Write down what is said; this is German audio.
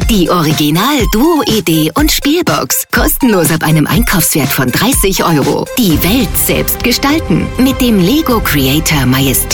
Die Original Duo Idee und Spielbox. Kostenlos ab einem Einkaufswert von 30 €. Die Welt selbst gestalten. Mit dem Lego Creator Majestät